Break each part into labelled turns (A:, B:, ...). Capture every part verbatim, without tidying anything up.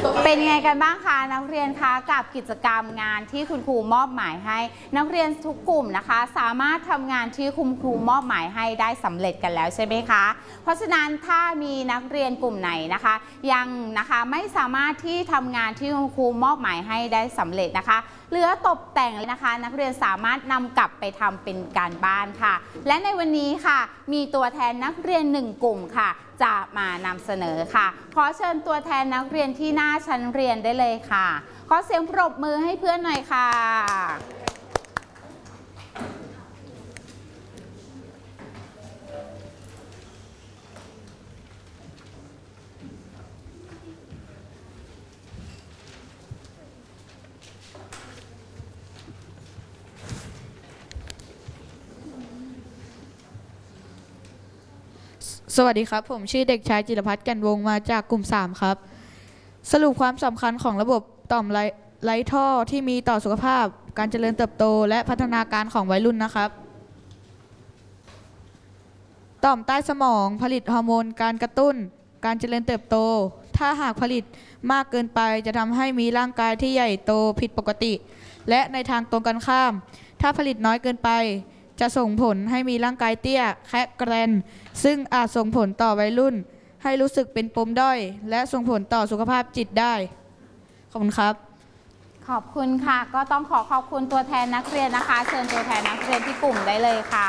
A: เป็นไงกันบ้างคะนักเรียนคะกับกิจกรรมงานที่คุณครูมอบหมายให้นักเรียนทุกกลุ่มนะคะสามารถทำงานที่คุณครูมอบหมายให้ได้สำเร็จกันแล้วใช่ไหมคะเพราะฉะนั้นถ้ามีนักเรียนกลุ่มไหนนะคะยังนะคะไม่สามารถที่ทำงานที่คุณครูมอบหมายให้ได้สำเร็จนะคะเหลือตกแต่งนะคะนักเรียนสามารถนำกลับไปทำเป็นการบ้านค่ะและในวันนี้ค่ะมีตัวแทนนักเรียนหนึ่งกลุ่มค่ะจะมานำเสนอค่ะขอเชิญตัวแทนนักเรียนที่หน้าชั้นเรียนได้เลยค่ะขอเสียงปรบมือให้เพื่อนหน่อยค่ะ
B: สวัสดีครับผมชื่อเด็กชายจิรพัฒน์แก่นวงศ์มาจากกลุ่มสามครับสรุปความสำคัญของระบบต่อมไร้ท่อที่มีต่อสุขภาพการเจริญเติบโตและพัฒนาการของวัยรุ่นนะครับต่อมใต้สมองผลิตฮอร์โมนการกระตุ้นการเจริญเติบโตถ้าหากผลิตมากเกินไปจะทำให้มีร่างกายที่ใหญ่โตผิดปกติและในทางตรงกันข้ามถ้าผลิตน้อยเกินไปจะส่งผลให้มีร่างกายเตี้ยแคะแกรนซึ่งอาจส่งผลต่อวัยรุ่นให้รู้สึกเป็นปมด้อยและส่งผลต่อสุขภาพจิตได้ขอบคุณครับ
A: ขอบคุณค่ะก็ต้องขอขอบคุณตัวแทนนักเรียนนะคะเชิญตัวแทนนักเรียนที่กลุ่มได้เลยค่ะ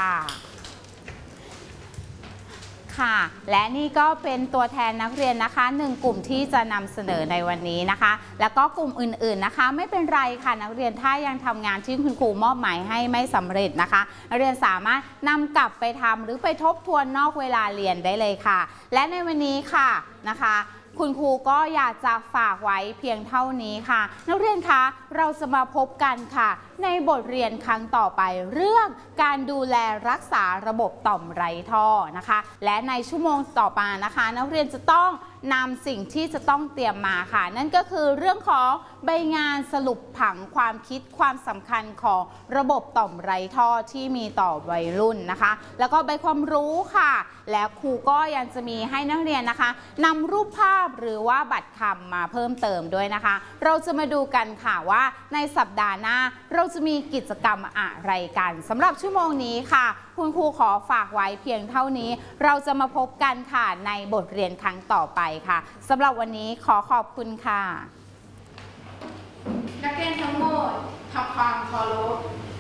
A: ค่ะและนี่ก็เป็นตัวแทนนักเรียนนะคะหนึ่งกลุ่มที่จะนำเสนอในวันนี้นะคะแล้วก็กลุ่มอื่นๆนะคะไม่เป็นไรค่ะนักเรียนถ้ายังทำงานที่คุณครูมอบหมายให้ไม่สำเร็จนะคะนักเรียนสามารถนำกลับไปทำหรือไปทบทวนนอกเวลาเรียนได้เลยค่ะและในวันนี้ค่ะนะคะคุณครูก็อยากจะฝากไว้เพียงเท่านี้ค่ะนักเรียนคะเราจะมาพบกันค่ะในบทเรียนครั้งต่อไปเรื่องการดูแลรักษาระบบต่อมไร้ท่อนะคะและในชั่วโมงต่อมานะคะนักเรียนจะต้องนำสิ่งที่จะต้องเตรียมมาค่ะนั่นก็คือเรื่องของใบงานสรุปผังความคิดความสำคัญของระบบต่อมไร้ท่อที่มีต่อวัยรุ่นนะคะแล้วก็ใบความรู้ค่ะและครูก็ยังจะมีให้นักเรียนนะคะนำรูปภาพหรือว่าบัตรคำมาเพิ่มเติมด้วยนะคะเราจะมาดูกันค่ะว่าในสัปดาห์หน้าเราจะมีกิจกรรมอะไรกันสำหรับชั่วโมงนี้ค่ะคุณครูขอฝากไว้เพียงเท่านี้เราจะมาพบกันค่ะในบทเรียนครั้งต่อไปค่ะสำหรับวันนี้ขอขอบคุณค่ะนักเรียนทั้งหมดทำความเคารพ